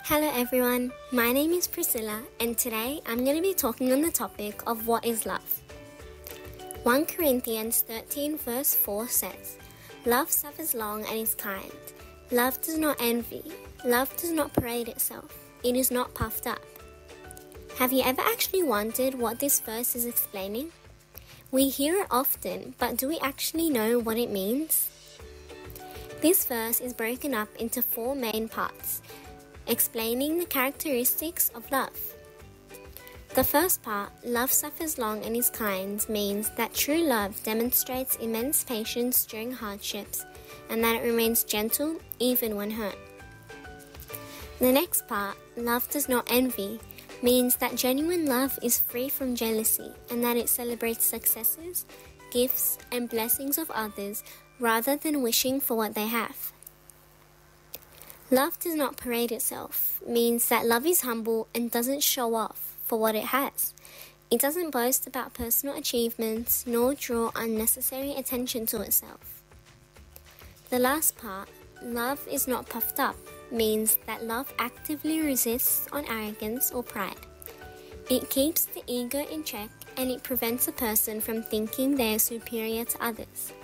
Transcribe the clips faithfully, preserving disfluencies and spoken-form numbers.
Hello everyone, my name is Priscilla and today I'm going to be talking on the topic of what is love. First Corinthians thirteen verse four says, "Love suffers long and is kind. Love does not envy. Love does not parade itself. It is not puffed up." Have you ever actually wondered what this verse is explaining? We hear it often, but do we actually know what it means? This verse is broken up into four main parts, explaining the characteristics of love. The first part, love suffers long and is kind, means that true love demonstrates immense patience during hardships and that it remains gentle even when hurt. The next part, love does not envy, means that genuine love is free from jealousy and that it celebrates successes, gifts, and blessings of others rather than wishing for what they have. Love does not parade itself, means that love is humble and doesn't show off for what it has. It doesn't boast about personal achievements nor draw unnecessary attention to itself. The last part, love is not puffed up, means that love actively resists on arrogance or pride. It keeps the ego in check and it prevents a person from thinking they are superior to others.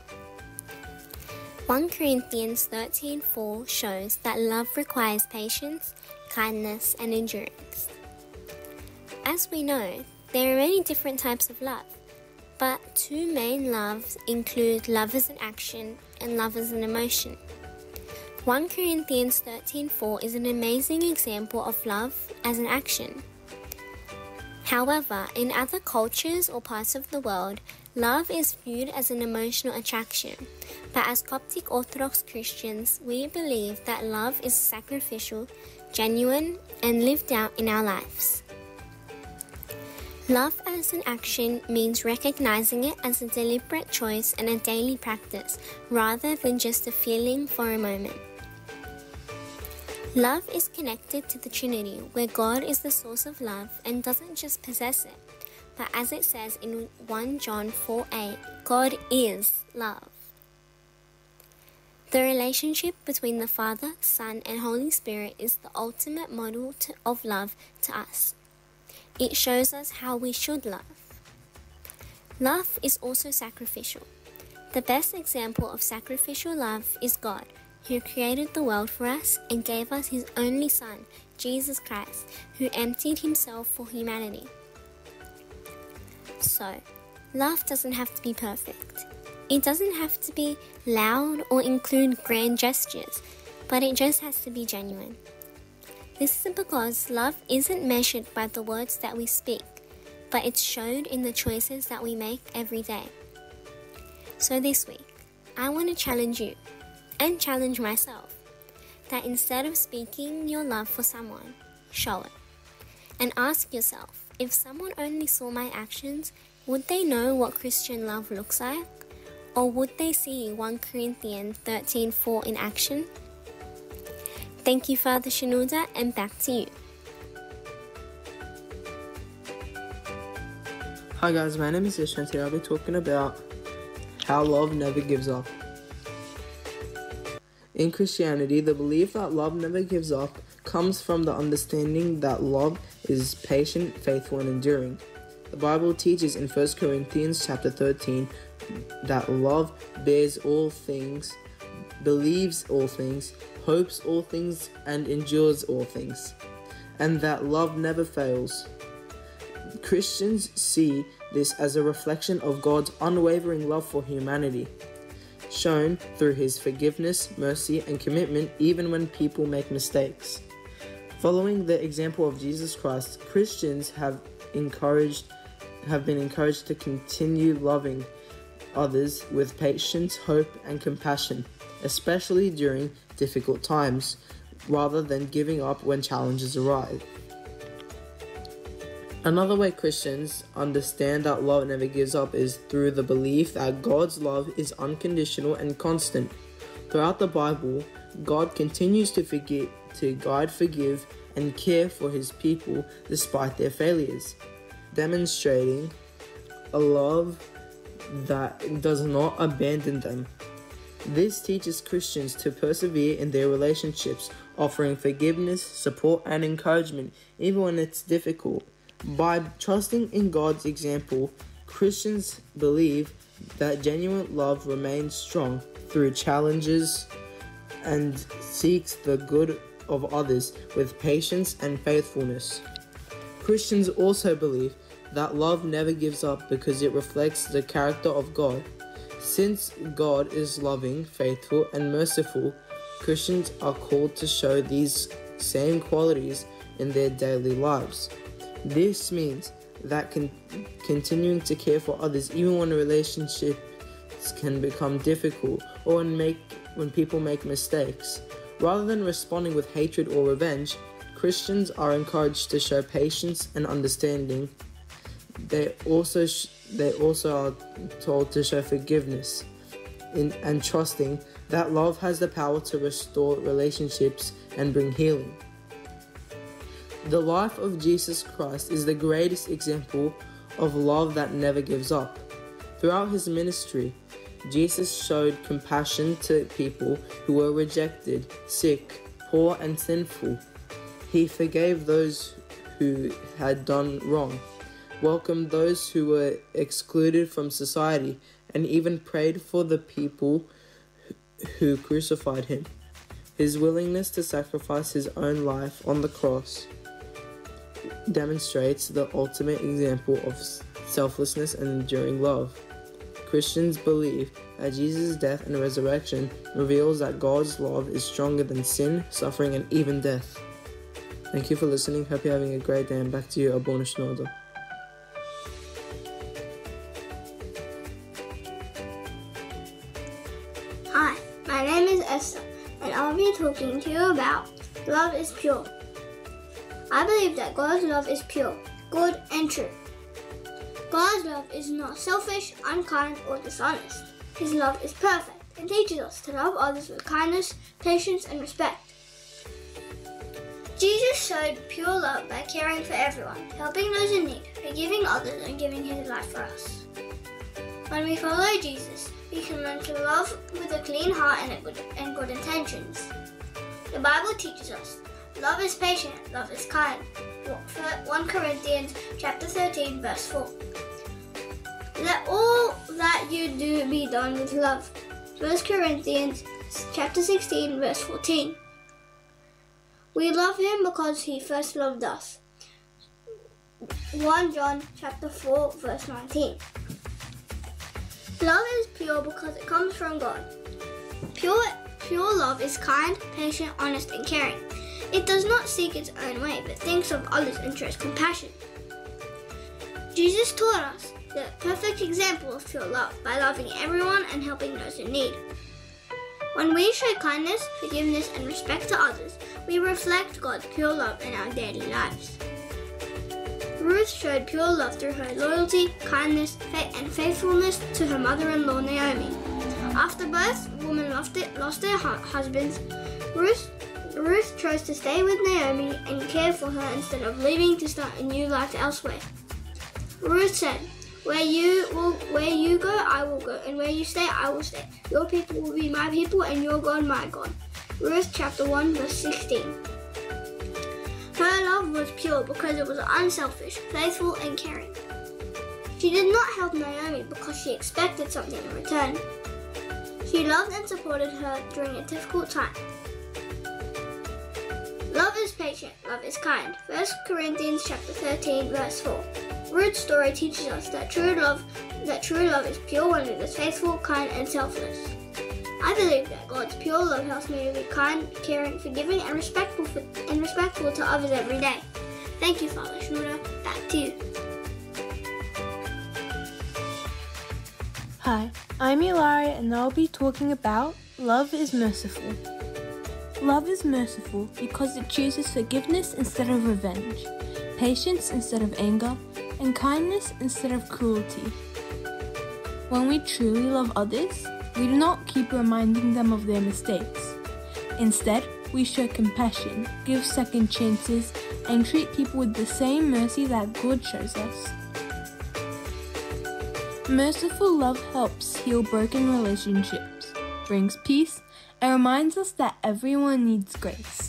First Corinthians thirteen four shows that love requires patience, kindness, and endurance. As we know, there are many different types of love, but two main loves include love as an action and love as an emotion. First Corinthians thirteen four is an amazing example of love as an action. However, in other cultures or parts of the world, love is viewed as an emotional attraction, but as Coptic Orthodox Christians, we believe that love is sacrificial, genuine, and lived out in our lives. Love as an action means recognizing it as a deliberate choice and a daily practice, rather than just a feeling for a moment. Love is connected to the Trinity, where God is the source of love and doesn't just possess it, but as it says in First John four eight, God is love. The relationship between the Father, Son, and Holy Spirit is the ultimate model to, of love to us. It shows us how we should love. Love is also sacrificial. The best example of sacrificial love is God, who created the world for us and gave us His only Son, Jesus Christ, who emptied Himself for humanity. So, love doesn't have to be perfect. It doesn't have to be loud or include grand gestures, but it just has to be genuine. This is because love isn't measured by the words that we speak, but it's shown in the choices that we make every day. So this week, I want to challenge you, and challenge myself, that instead of speaking your love for someone, show it. And ask yourself, if someone only saw my actions, would they know what Christian love looks like? Or would they see First Corinthians thirteen four in action? Thank you, Father Shenouda, and back to you. Hi guys, my name is Ish and today I'll be talking about how love never gives up. In Christianity, the belief that love never gives up comes from the understanding that love is patient, faithful, and enduring. The Bible teaches in First Corinthians chapter thirteen that love bears all things, believes all things, hopes all things, and endures all things, and that love never fails. Christians see this as a reflection of God's unwavering love for humanity, shown through His forgiveness, mercy, and commitment even when people make mistakes. Following the example of Jesus Christ, Christians have encouraged have been encouraged to continue loving others with patience, hope, and compassion, especially during difficult times, rather than giving up when challenges arise. Another way Christians understand that love never gives up is through the belief that God's love is unconditional and constant. Throughout the Bible, God continues to forgive, to guide, forgive, and care for His people despite their failures, demonstrating a love that does not abandon them. This teaches Christians to persevere in their relationships, offering forgiveness, support, and encouragement even when it's difficult. By trusting in God's example, Christians believe that genuine love remains strong through challenges and seeks the good of others with patience and faithfulness. Christians also believe that love never gives up because it reflects the character of God. Since God is loving, faithful, and merciful, Christians are called to show these same qualities in their daily lives. This means that con- continuing to care for others even when relationships can become difficult or when, make, when people make mistakes. Rather than responding with hatred or revenge, Christians are encouraged to show patience and understanding. They also sh- they also are told to show forgiveness in, and trusting that love has the power to restore relationships and bring healing. The life of Jesus Christ is the greatest example of love that never gives up. Throughout his ministry, Jesus showed compassion to people who were rejected, sick, poor, and sinful. He forgave those who had done wrong, welcomed those who were excluded from society, and even prayed for the people who crucified him. His willingness to sacrifice his own life on the cross demonstrates the ultimate example of selflessness and enduring love. Christians believe that Jesus' death and resurrection reveals that God's love is stronger than sin, suffering, and even death. Thank you for listening. Hope you're having a great day, and back to you, Abona Shnoda. Hi, my name is Esther, and I'll be talking to you about love is pure. I believe that God's love is pure, good, and true. God's love is not selfish, unkind, or dishonest. His love is perfect and teaches us to love others with kindness, patience, and respect. Jesus showed pure love by caring for everyone, helping those in need, forgiving others, and giving his life for us. When we follow Jesus, we can learn to love with a clean heart and, a good, and good intentions. The Bible teaches us love is patient, love is kind. First Corinthians chapter thirteen, verse four. Let all that you do be done with love. First Corinthians chapter sixteen, verse fourteen. We love him because he first loved us. First John chapter four, verse nineteen. Love is pure because it comes from God. Pure, pure love is kind, patient, honest, and caring. It does not seek its own way, but thinks of others and shows compassion. Jesus taught us the perfect example of pure love by loving everyone and helping those in need. When we show kindness, forgiveness, and respect to others, we reflect God's pure love in our daily lives. Ruth showed pure love through her loyalty, kindness, and faithfulness to her mother-in-law Naomi. After both women lost their husbands, Ruth, Ruth chose to stay with Naomi and care for her instead of leaving to start a new life elsewhere. Ruth said, Where you will, where you go, I will go, and where you stay, I will stay. Your people will be my people, and your God, my God. Ruth chapter one, verse sixteen. Her love was pure because it was unselfish, faithful, and caring. She did not help Naomi because she expected something in return. She loved and supported her during a difficult time. Love is patient, love is kind. First Corinthians chapter thirteen, verse four. Ruth's story teaches us that true love, that true love is pure when it is faithful, kind, and selfless. I believe that God's pure love helps me to be kind, caring, forgiving, and respectful for, and respectful to others every day. Thank you, Father Shmuda. Back to you. Hi, I'm Ilaria, and I'll be talking about love is merciful. Love is merciful because it chooses forgiveness instead of revenge, patience instead of anger, and kindness instead of cruelty. When we truly love others, we do not keep reminding them of their mistakes. Instead, we show compassion, give second chances, and treat people with the same mercy that God shows us. Merciful love helps heal broken relationships. brings peace, and reminds us that everyone needs grace.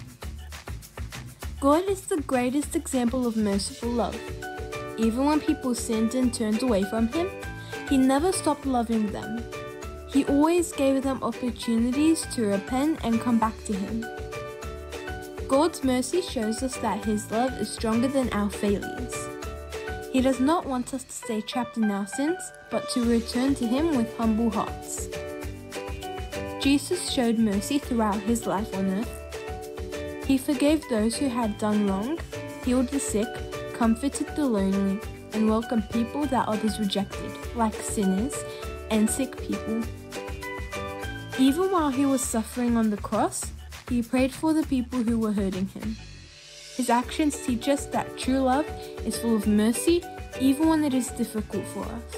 God is the greatest example of merciful love. Even when people sinned and turned away from Him, He never stopped loving them. He always gave them opportunities to repent and come back to Him. God's mercy shows us that His love is stronger than our failures. He does not want us to stay trapped in our sins, but to return to Him with humble hearts. Jesus showed mercy throughout His life on earth. He forgave those who had done wrong, healed the sick, comforted the lonely, and welcomed people that others rejected, like sinners and sick people. Even while He was suffering on the cross, He prayed for the people who were hurting Him. His actions teach us that true love is full of mercy, even when it is difficult for us.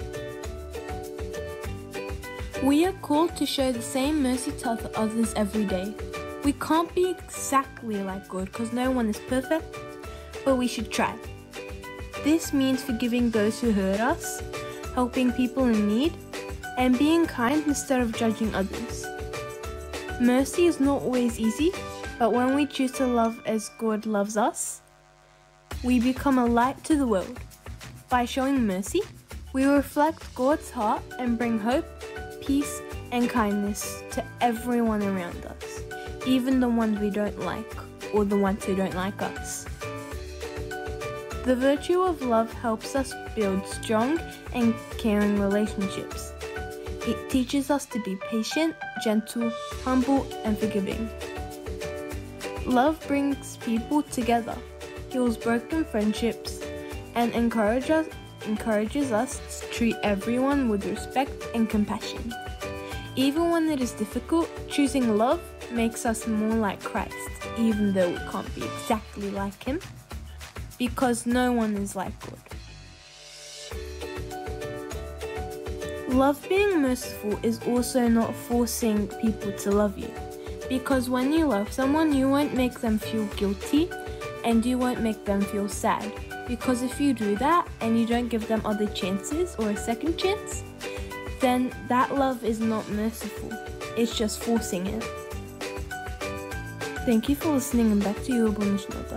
We are called to show the same mercy to others every day. We can't be exactly like God because no one is perfect, but we should try. This means forgiving those who hurt us, helping people in need, and being kind instead of judging others. Mercy is not always easy, but when we choose to love as God loves us, we become a light to the world. By showing mercy, we reflect God's heart and bring hope, peace, and kindness to everyone around us, even the ones we don't like or the ones who don't like us. The virtue of love helps us build strong and caring relationships. It teaches us to be patient, gentle, humble, and forgiving. Love brings people together, heals broken friendships, and encourages, encourages us to treat everyone with respect and compassion. Even when it is difficult, choosing love makes us more like Christ, even though we can't be exactly like Him, because no one is like God. Love being merciful is also not forcing people to love you. Because when you love someone, you won't make them feel guilty and you won't make them feel sad. Because if you do that and you don't give them other chances or a second chance, then that love is not merciful. It's just forcing it. Thank you for listening, and back to you, Abunishnoda.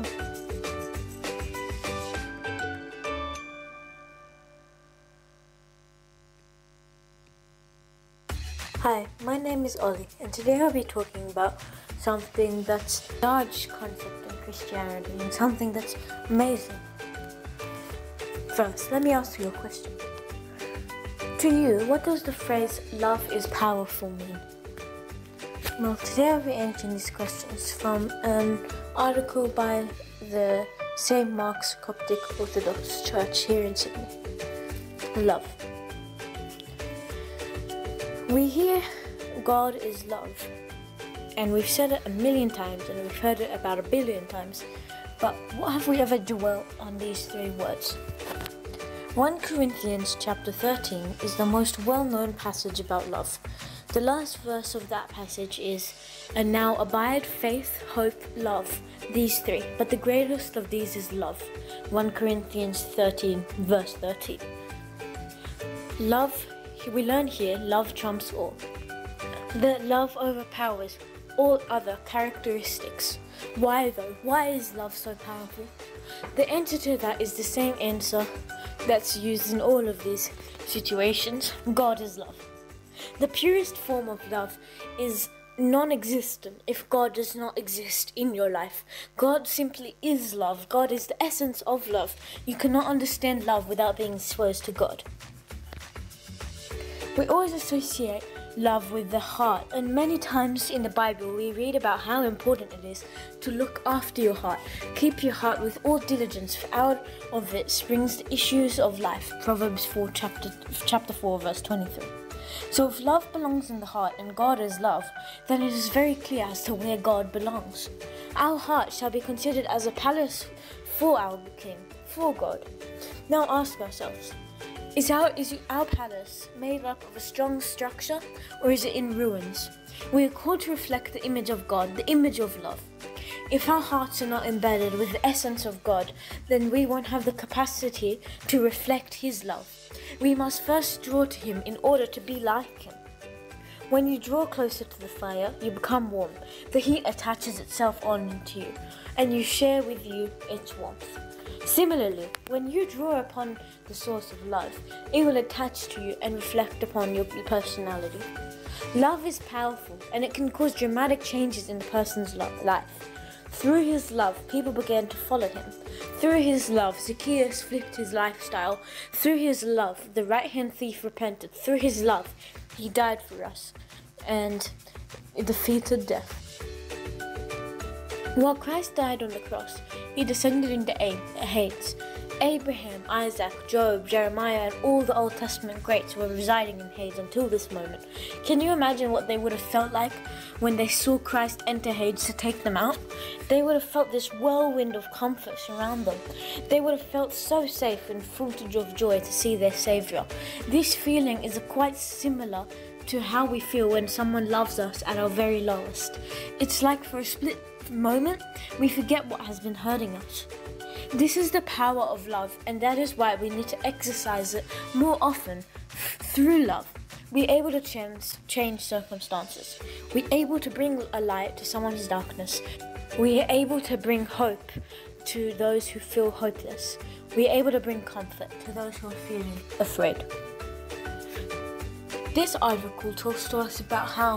Hi, my name is Ollie, and today I'll be talking about something that's a large concept in Christianity and something that's amazing. First, let me ask you a question. To you, what does the phrase "love is powerful" mean? Well, today I'll be answering these questions from an article by the Saint Mark's Coptic Orthodox Church here in Sydney. Love. We hear God is love, and we've said it a million times and we've heard it about a billion times, but what have we ever dwelt on these three words? First Corinthians chapter thirteen is the most well-known passage about love. The last verse of that passage is, "And now abide faith, hope, love, these three, but the greatest of these is love." First Corinthians thirteen verse thirteen. Love, we learn here, love trumps all. That love overpowers all other characteristics. Why though? Why is love so powerful? The answer to that is the same answer that's used in all of these situations. God is love. The purest form of love is non-existent if God does not exist in your life. God simply is love. God is the essence of love. You cannot understand love without being exposed to God. We always associate love with the heart, and many times in the Bible we read about how important it is to look after your heart. Keep your heart with all diligence, for out of it springs the issues of life. Proverbs four, chapter, chapter four, verse twenty-three. So if love belongs in the heart and God is love, then it is very clear as to where God belongs. Our heart shall be considered as a palace for our King, for God. Now ask ourselves, Is our, is our palace made up of a strong structure, or is it in ruins? We are called to reflect the image of God, the image of love. If our hearts are not embedded with the essence of God, then we won't have the capacity to reflect His love. We must first draw to Him in order to be like Him. When you draw closer to the fire, you become warm. The heat attaches itself on into you, and you share with you its warmth. Similarly, when you draw upon the source of love, it will attach to you and reflect upon your personality. Love is powerful, and it can cause dramatic changes in a person's lo- life. Through his love, people began to follow him. Through his love, Zacchaeus flipped his lifestyle. Through his love, the right-hand thief repented. Through his love, he died for us and defeated death. While Christ died on the cross, he descended into Hades. Abraham, Isaac, Job, Jeremiah, and all the Old Testament greats were residing in Hades until this moment. Can you imagine what they would have felt like when they saw Christ enter Hades to take them out? They would have felt this whirlwind of comfort surround them. They would have felt so safe and full of joy to see their Saviour. This feeling is quite similar to how we feel when someone loves us at our very lowest. It's like for a split moment, we forget what has been hurting us. This is the power of love, and that is why we need to exercise it more often. Through love, we're able to change, change circumstances. We're able to bring a light to someone's darkness. We are able to bring hope to those who feel hopeless. We are able to bring comfort to those who are feeling afraid. This article talks to us about how